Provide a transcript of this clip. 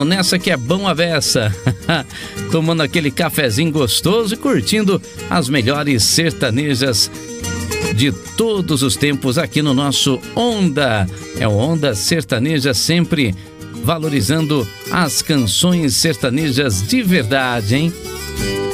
Nessa que é bom a beça, tomando aquele cafezinho gostoso e curtindo as melhores sertanejas de todos os tempos aqui no nosso Onda. É o Onda Sertaneja, sempre valorizando as canções sertanejas de verdade, hein?